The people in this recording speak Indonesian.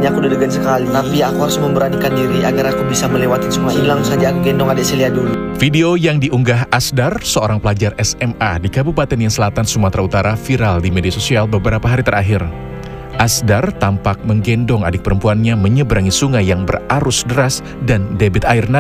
ini aku deg-degan sekali. Tapi aku harus memberanikan diri agar aku bisa melewati sungai ini. Langsung saja aku gendong adik Celia dulu. Video yang diunggah Asdar, seorang pelajar SMA di Kabupaten Nias Selatan, Sumatera Utara, viral di media sosial beberapa hari terakhir. Asdar tampak menggendong adik perempuannya menyeberangi sungai yang berarus deras dan debit air naik